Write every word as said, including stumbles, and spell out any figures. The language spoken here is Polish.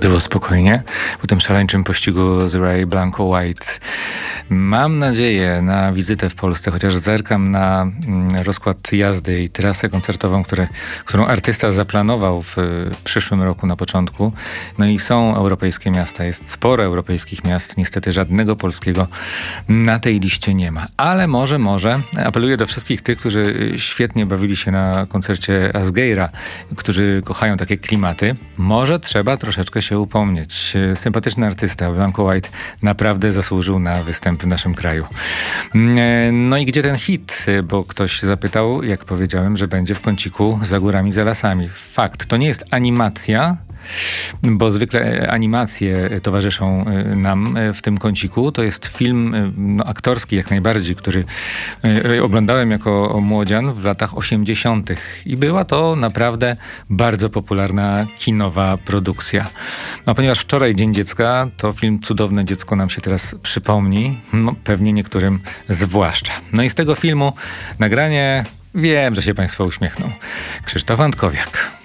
Było spokojnie po tym szaleńczym pościgu z Ray Blanco White. Mam nadzieję na wizytę w Polsce, chociaż zerkam na mm, rozkład jazdy i trasę koncertową, które, którą artysta zaplanował w, w przyszłym roku na początku. No i są europejskie miasta, jest sporo europejskich miast. Niestety żadnego polskiego na tej liście nie ma. Ale może, może apeluję do wszystkich tych, którzy świetnie bawili się na koncercie Asgeira, którzy kochają takie klimaty. Może trzeba troszeczkę się upomnieć. Sympatyczny artysta Blanco White naprawdę zasłużył na występ w naszym kraju. No i gdzie ten hit? Bo ktoś zapytał, jak powiedziałem, że będzie w kąciku Za górami, za lasami. Fakt, to nie jest animacja, bo zwykle animacje towarzyszą nam w tym kąciku. To jest film no, aktorski jak najbardziej, który oglądałem jako młodzian w latach osiemdziesiątych. I była to naprawdę bardzo popularna kinowa produkcja. No, ponieważ wczoraj Dzień Dziecka, to film Cudowne dziecko nam się teraz przypomni. No, pewnie niektórym zwłaszcza. No i z tego filmu nagranie, wiem, że się państwo uśmiechną. Krzysztof Antkowiak.